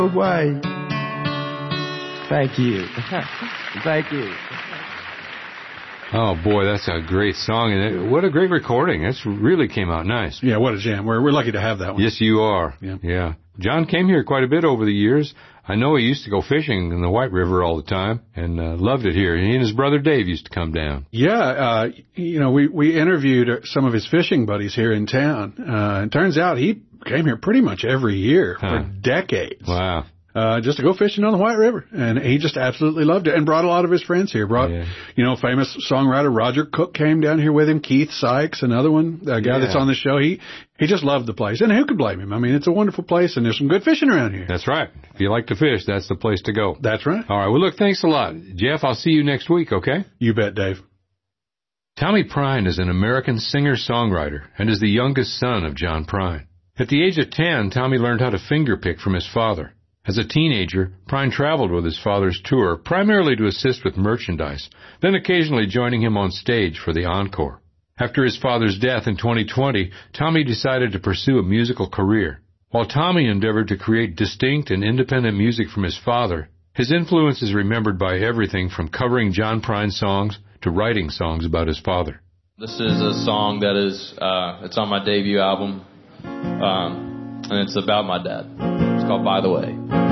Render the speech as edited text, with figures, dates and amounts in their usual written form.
way. Thank you. Thank you. Oh, boy, that's a great song. And what a great recording. That's really came out nice. Yeah, what a jam. We're lucky to have that one. Yes, you are. Yeah. John came here quite a bit over the years. I know he used to go fishing in the White River all the time and loved it here. He and his brother Dave used to come down. Yeah, we interviewed some of his fishing buddies here in town. And turns out he came here pretty much every year for decades. Wow. Just to go fishing on the White River. And he just absolutely loved it and brought a lot of his friends here. Famous songwriter Roger Cook came down here with him. Keith Sykes, another one, a guy that's on the show. He just loved the place. And who could blame him? I mean, it's a wonderful place and there's some good fishing around here. That's right. If you like to fish, that's the place to go. That's right. All right. Well, look, thanks a lot. Jeff, I'll see you next week, okay? You bet, Dave. Tommy Prine is an American singer-songwriter and is the youngest son of John Prine. At the age of 10, Tommy learned how to fingerpick from his father. As a teenager, Prine traveled with his father's tour, primarily to assist with merchandise, then occasionally joining him on stage for the encore. After his father's death in 2020, Tommy decided to pursue a musical career. While Tommy endeavored to create distinct and independent music from his father, his influence is remembered by everything from covering John Prine songs to writing songs about his father. This is a song that is, it's on my debut album, and it's about my dad. It's called By the Way.